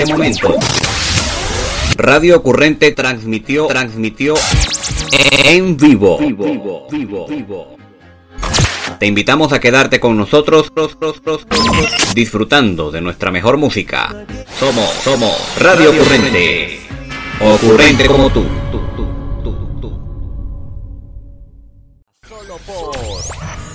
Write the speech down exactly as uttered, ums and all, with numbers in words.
momento. Radio Ocurrente transmitió, transmitió en vivo. vivo, vivo, vivo. Te invitamos a quedarte con nosotros, disfrutando de nuestra mejor música. Somos, somos Radio Ocurrente. Ocurrente como tú.